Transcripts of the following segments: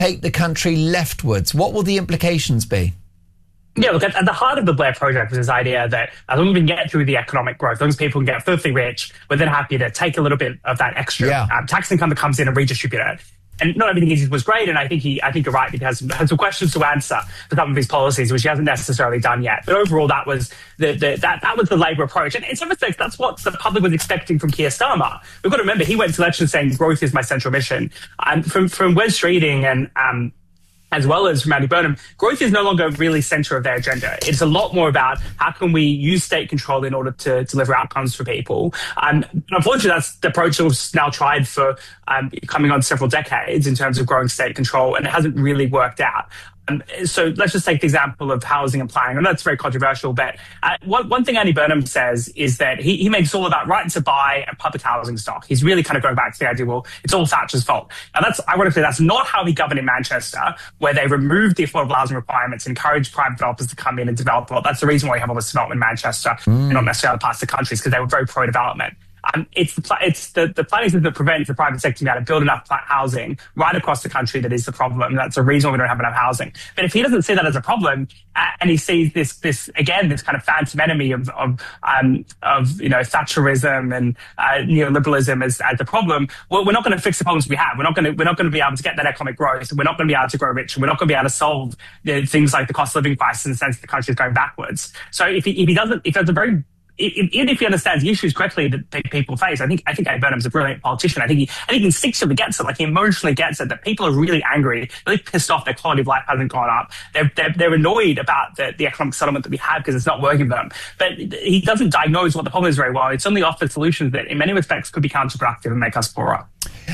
take the country leftwards? What will the implications be? Yeah, look, at the heart of the Blair project was this idea that as long as we can get through the economic growth, as long as people can get filthy rich, we're then happy to take a little bit of that extra tax income that comes in and redistribute it. And not everything he did was great, and I think you're right. He has some questions to answer for some of his policies, which he hasn't necessarily done yet. But overall, that was that was the Labour approach, and in some respects, that's what the public was expecting from Keir Starmer. We've got to remember he went to election saying growth is my central mission. From Wes Streeting and as well as from Andy Burnham, growth is no longer really centre of their agenda. It's a lot more about how can we use state control in order to deliver outcomes for people. Unfortunately, that's the approach that was now tried for coming on several decades in terms of growing state control, and it hasn't really worked out. So let's just take the example of housing and planning. And that's very controversial, but one thing Andy Burnham says is that he makes all about right to buy and public housing stock. He's really kind of going back to the idea, well, it's all Thatcher's fault. Now, ironically, that's not how he governed in Manchester, where they removed the affordable housing requirements, encouraged private developers to come in and develop a lot. That's the reason why you have all this development in Manchester and not necessarily other parts of the country, because they were very pro-development. It's the planning system that prevents the private sector from being able to build enough housing right across the country that is the problem. That's the reason why we don't have enough housing. But if he doesn't see that as a problem, and he sees this kind of phantom enemy of Thatcherism and neoliberalism as the problem, well, we're not going to fix the problems we have. We're not going to be able to get that economic growth. We're not going to be able to grow rich. We're not going to be able to solve things like the cost of living crisis in the sense that the country is going backwards. So even if he understands the issues correctly that people face, I think Andy Burnham's a brilliant politician. I think he instinctively gets it, like he emotionally gets it, that people are really angry, really pissed off, their quality of life hasn't gone up. They're annoyed about the economic settlement that we have because it's not working for them. But he doesn't diagnose what the problem is very well. It's only offers solutions that in many respects could be counterproductive and make us poorer.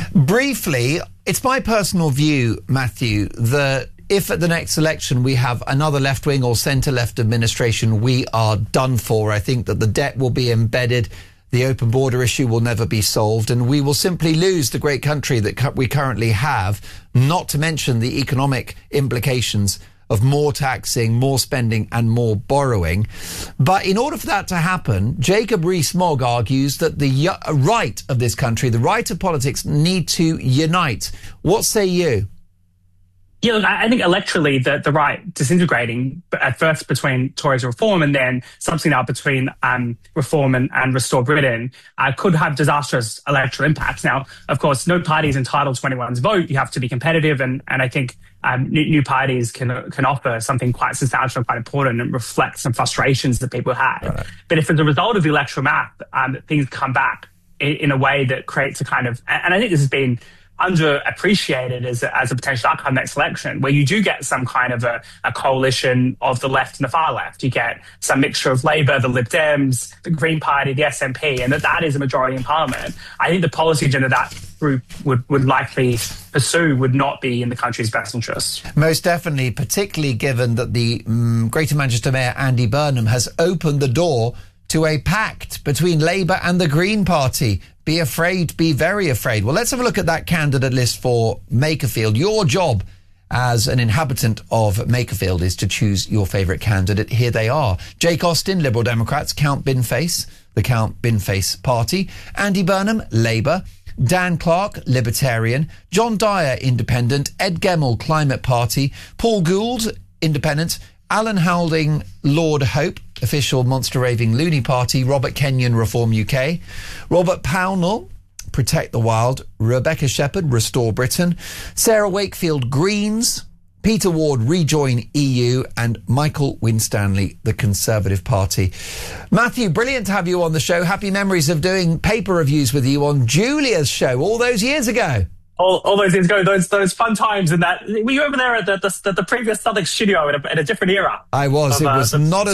Briefly, it's my personal view, Matthew, that if at the next election we have another left-wing or centre-left administration, we are done for. I think that the debt will be embedded, the open border issue will never be solved, and we will simply lose the great country that we currently have, not to mention the economic implications of more taxing, more spending and more borrowing. But in order for that to happen, Jacob Rees-Mogg argues that the right of this country, the right of politics, need to unite. What say you? Yeah, look, I think electorally the right disintegrating at first between Tories and Reform and then something now between Reform and Restore Britain could have disastrous electoral impacts. Now, of course, no party is entitled to anyone's vote. You have to be competitive, and I think new parties can offer something quite substantial and quite important and reflect some frustrations that people had. Right. But if as a result of the electoral map things come back in a way that creates a kind of, and I think this has been underappreciated as a potential outcome next election, where you do get some kind of a coalition of the left and the far left. You get some mixture of Labour, the Lib Dems, the Green Party, the SNP, and that is a majority in Parliament. I think the policy agenda that group would likely pursue would not be in the country's best interests. Most definitely, particularly given that the Greater Manchester Mayor Andy Burnham has opened the door to a pact between Labour and the Green Party. Be afraid, be very afraid. Well, let's have a look at that candidate list for Makerfield. Your job as an inhabitant of Makerfield is to choose your favourite candidate. Here they are. Jake Austin, Liberal Democrats. Count Binface, the Count Binface Party. Andy Burnham, Labour. Dan Clark, Libertarian. John Dyer, Independent. Ed Gemmell, Climate Party. Paul Gould, Independent. Alan Halding, Lord Hope, official monster raving loony party. Robert Kenyon, Reform UK. Robert Pownall, Protect the Wild. Rebecca Shepherd, Restore Britain. Sarah Wakefield, Greens. Peter Ward, Rejoin EU. And Michael Winstanley, the Conservative Party. Matthew, brilliant to have you on the show. Happy memories of doing paper reviews with you on Julia's show all those years ago. All those years ago, those fun times, and that were you over there at the previous Southwark studio in a different era? I was. It was not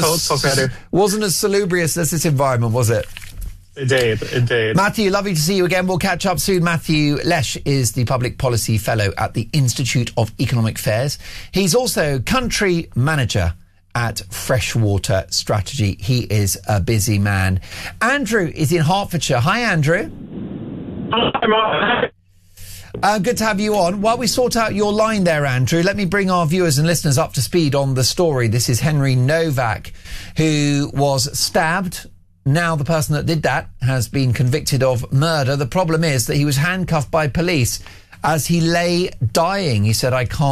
wasn't as salubrious as this environment, was it? Indeed. Matthew, lovely to see you again. We'll catch up soon. Matthew Lesh is the Public Policy Fellow at the Institute of Economic Affairs. He's also country manager at Freshwater Strategy. He is a busy man. Andrew is in Hertfordshire. Hi, Andrew. Hi, Mark. Good to have you on. While we sort out your line there, Andrew, let me bring our viewers and listeners up to speed on the story. This is Henry Novak, who was stabbed. Now the person that did that has been convicted of murder. The problem is that he was handcuffed by police As he lay dying, he said, "I can't